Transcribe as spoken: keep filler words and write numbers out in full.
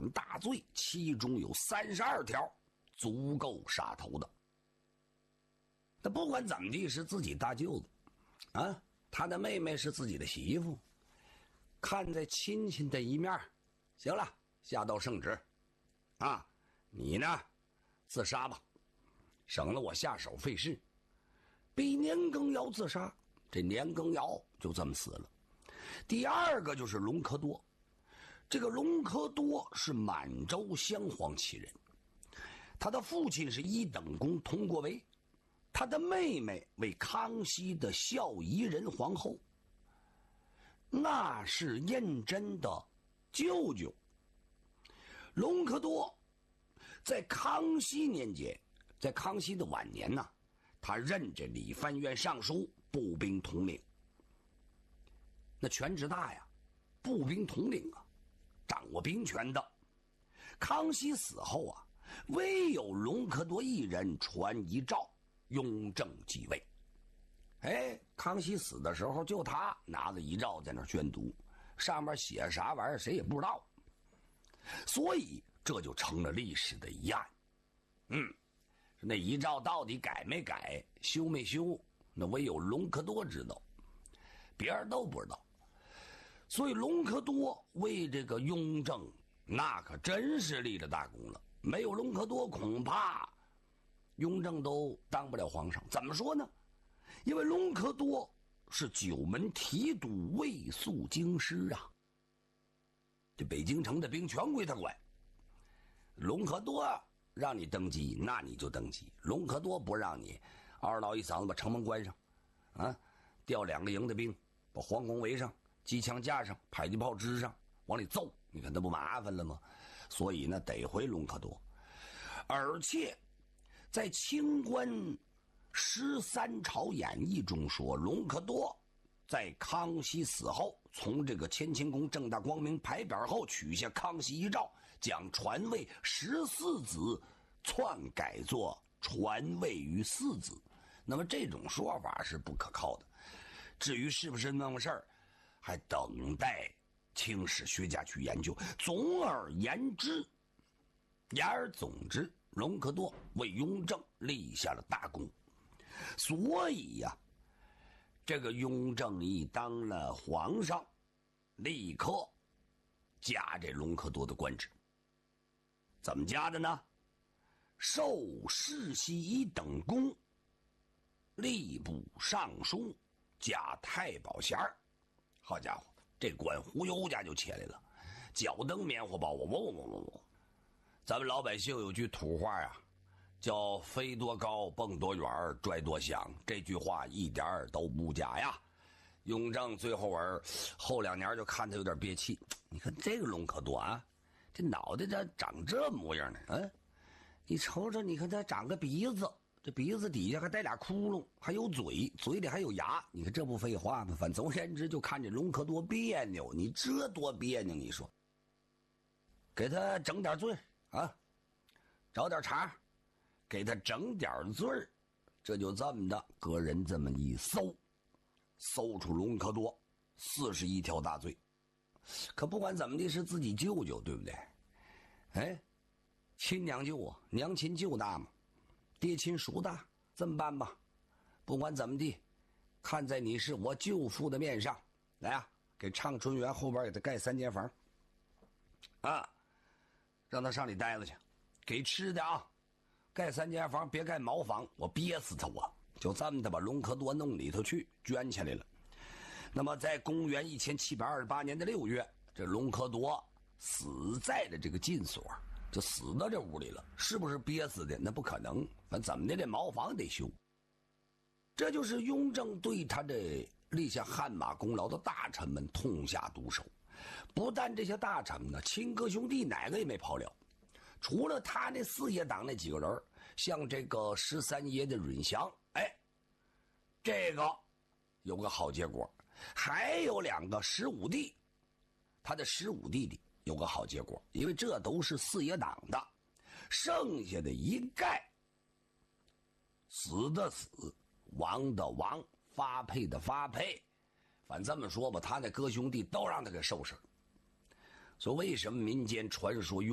犯大罪，其中有三十二条足够杀头的。那不管怎么地，是自己大舅子啊，他的妹妹是自己的媳妇，看在亲戚的一面，行了，下道圣旨啊，你呢自杀吧，省得我下手费事。逼年羹尧自杀，这年羹尧就这么死了。第二个就是隆科多，这个隆科多是满洲镶黄旗人，他的父亲是一等公佟国维，他的妹妹为康熙的孝仪仁皇后，那是胤禛的舅舅。隆科多在康熙年间，在康熙的晚年呢，他任着理藩院尚书、步兵统领。那权职大呀，步兵统领啊，掌握兵权的。康熙死后啊，唯有隆科多一人传遗诏，雍正继位。哎，康熙死的时候，就他拿着遗诏在那宣读，上面写啥玩意儿谁也不知道，所以这就成了历史的疑案。嗯，那遗诏到底改没改，修没修，那唯有隆科多知道，别人都不知道。所以隆科多为这个雍正那可真是立了大功了，没有隆科多恐怕雍正都当不了皇上。怎么说呢？因为隆科多是九门提督卫肃京师啊，这北京城的兵全归他管。隆科多让你登基，那你就登基；隆科多不让你，嗷唠一嗓子把城门关上，啊，调两个营的兵把皇宫围上，机枪架上，迫击炮支上，往里揍，你看那不麻烦了吗？所以呢，得回隆科多。而且在清官十三朝演义中说，隆科多在康熙死后，从这个乾清宫正大光明牌匾后取下康熙遗诏，将传位十四子篡改作传位于四子。那么这种说法是不可靠的，至于是不是那么事儿，还等待清史学家去研究。总而言之，言而总之，隆科多为雍正立下了大功。所以呀、啊，这个雍正一当了皇上，立刻加这隆科多的官职。怎么加的呢？授世袭一等功，吏部尚书，加太保衔儿。好家伙，这官忽悠家就起来了，脚蹬棉花包，我我我我我。咱们老百姓有句土话呀、啊，叫飞多高蹦多远拽多响，这句话一点都不假呀。雍正最后儿后两年就看他有点憋气，你看这个隆科多啊，这脑袋这长这模样呢，嗯，你瞅瞅，你看他长个鼻子，这鼻子底下还带俩窟窿，还有嘴，嘴里还有牙，你看这不废话吗？反正总而言之，就看这隆科多别扭，你这多别扭，你说，给他整点罪啊，找点茬，给他整点罪儿，这就这么的，个人这么一搜，搜出隆科多四十一条大罪。可不管怎么的，是自己舅舅，对不对？哎，亲娘舅啊，娘亲舅大嘛，爹亲叔大，这么办吧，不管怎么地，看在你是我舅父的面上，来啊，给畅春园后边给他盖三间房啊，让他上里待着去，给吃的啊，盖三间房，别盖茅房，我憋死他，我就这么的把隆科多弄里头去，圈起来了。那么在公元一千七百二十八年的六月，这隆科多死在了这个禁所，就死到这屋里了。是不是憋死的？那不可能，反正怎么的，这茅房得修。这就是雍正对他这立下汗马功劳的大臣们痛下毒手。不但这些大臣呢，亲哥兄弟哪个也没跑了，除了他那四爷党那几个人，像这个十三爷的允祥，哎，这个有个好结果。还有两个十五弟，他的十五弟弟有个好结果，因为这都是四爷党的，剩下的一概死的死，亡的亡，发配的发配，反正这么说吧，他那哥兄弟都让他给收拾了。所以为什么民间传说